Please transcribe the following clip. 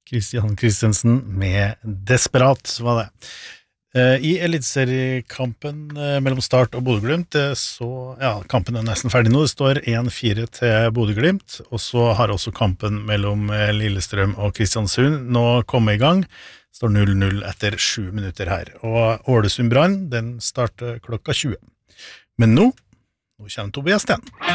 Christian Christensen med Desperat, var det. I elitseriekampen mellom Start og Bodø-Glimt, kampen nesten ferdig nå, det står 1-4 til Bodø-Glimt, og så har også kampen mellom Lillestrøm og Kristiansund nå kommet i gang, det står 0-0 etter 7 minutter her, og Ålesund Brann, den starter klokka 20. Men nå kommer Tobias Sten.